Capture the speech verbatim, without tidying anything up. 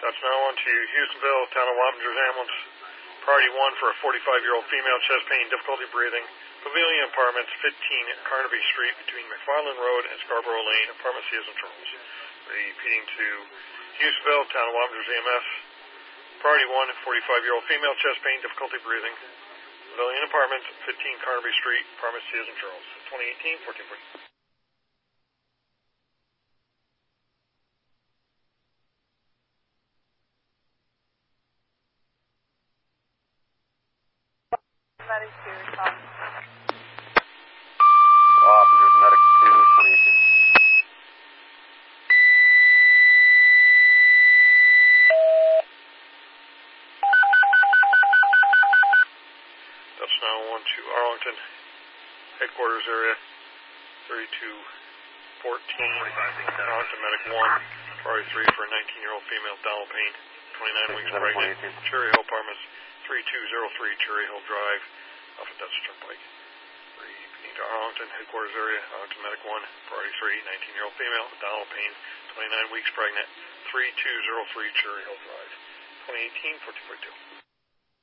That's now on to Houstonville, town of Wappingers Ambulance. Priority one for a forty-five-year-old female, chest pain, difficulty breathing. Pavilion Apartments, fifteen Carnaby Street, between McFarland Road and Scarborough Lane, apartment C as in Charles. Repeating to Houstonville, town of Wappingers E M S. Priority one, forty-five-year-old female, chest pain, difficulty breathing. Pavilion Apartments, fifteen Carnaby Street, apartment C as in Charles. twenty eighteen fourteen forty. Medic two, respond. Wappingers Medic two, twenty eighteen. That's now on to Arlington, headquarters area, thirty-two fourteen. Arlington Medic one, priority three for a nineteen-year-old female, abdominal pain, twenty-nine weeks pregnant. Cherry Hill Apartments, thirty-two oh three Cherry Hill Drive, off of Dutch Turnpike. Repeating to Arlington, headquarters area, Arlington Medic one, priority three, nineteen-year-old female, abdominal pain, twenty-nine weeks pregnant, thirty-two oh three Cherry Hill Drive. twenty eighteen fourteen forty-two.